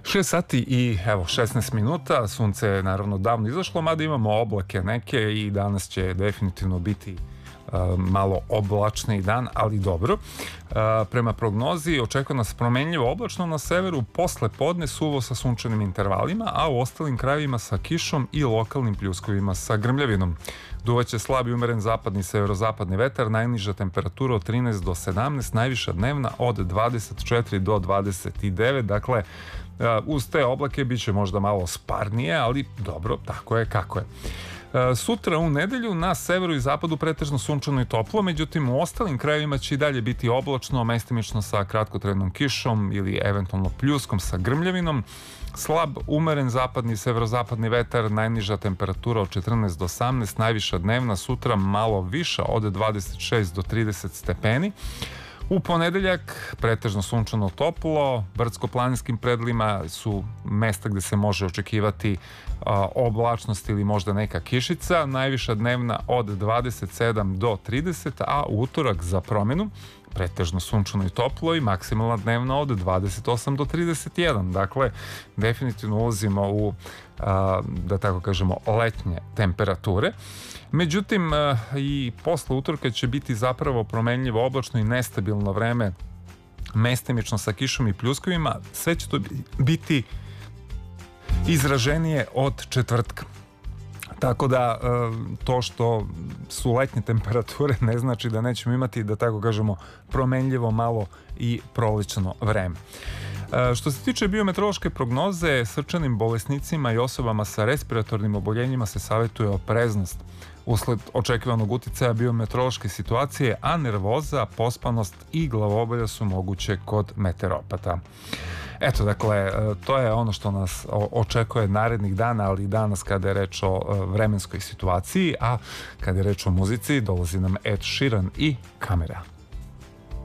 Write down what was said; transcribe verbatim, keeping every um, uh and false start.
šest sati i evo šesnaest minuta, sunce je naravno davno izašlo, mada imamo oblake neke i danas će definitivno biti uh, malo oblačniji dan, ali dobro. Uh, prema prognozi očekuje nas promenljivo oblačno na severu, posle podne suvo sa sunčanim intervalima, a u ostalim krajevima sa kišom i lokalnim pljuskovima sa grmljavinom. Duvaće slab i umeren zapadni i severozapadni vetar, najniža temperatura od trinaest do sedamnaest, najviša dnevna od dvadeset četiri do dvadeset devet, dakle uz te oblake bit će možda malo sparnije, ali dobro, tako je kako je. Sutra u nedelju na severu i zapadu pretežno sunčano i toplo, međutim u ostalim krajevima će i dalje biti oblačno, mestimično sa kratkotrajnom kišom ili eventualno pljuskom sa grmljavinom. Slab, umeren zapadni i severozapadni vetar, najniža temperatura od četrnaest do osamnaest, najviša dnevna sutra malo viša od dvadeset šest do trideset stepeni. U ponedeljak pretežno sunčano toplo, brdsko-planinskim predjelima su mesta gde se može očekivati a, oblačnost ili možda neka kišica, najviša dnevna od dvadeset sedam do trideset, a u utorak za promjenu pretežno sunčano i toplo i maksimalna dnevna od dvadeset osam do trideset jedan. Dakle, definitivno ulazimo u, a, da tako kažemo, letnje temperature. Međutim, a, i posle utorka će biti zapravo promenljivo oblačno i nestabilno vreme, mestimično sa kišom i pljuskovima. Sve će to biti izraženije od četvrtka. Tako da to što su letnje temperature ne znači da nećemo imati, da tako kažemo, promenljivo malo i prolećno vreme. Što se tiče biometeorološke prognoze, srčanim bolesnicima i osobama sa respiratornim oboljenjima se savjetuje opreznost usled očekivanog uticaja biometeorološke situacije, a nervoza, pospanost i glavobolja su moguće kod meteoropata. Eto, dakle, to je ono što nas očekuje narednih dana, ali i danas kada je reč o vremenskoj situaciji, a kada je reč o muzici, dolazi nam Ed Sheeran i Kamera.